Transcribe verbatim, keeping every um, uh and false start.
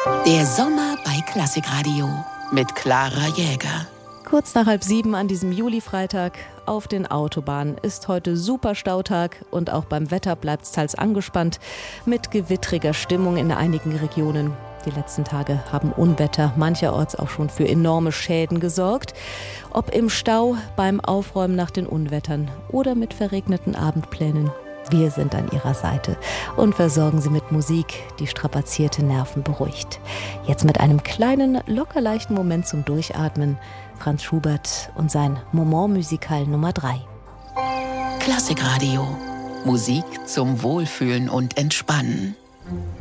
Der Sommer bei Klassikradio mit Clara Jäger. Kurz nach halb sieben an diesem Juli-Freitag auf den Autobahnen ist heute super Stautag und auch beim Wetter bleibt es teils angespannt mit gewittriger Stimmung in einigen Regionen. Die letzten Tage haben Unwetter mancherorts auch schon für enorme Schäden gesorgt. Ob im Stau, beim Aufräumen nach den Unwettern oder mit verregneten Abendplänen. Wir sind an Ihrer Seite und versorgen Sie mit Musik, die strapazierte Nerven beruhigt. Jetzt mit einem kleinen, locker leichten Moment zum Durchatmen. Franz Schubert und sein Moment Musical Nummer drei. Klassikradio. Musik zum Wohlfühlen und Entspannen.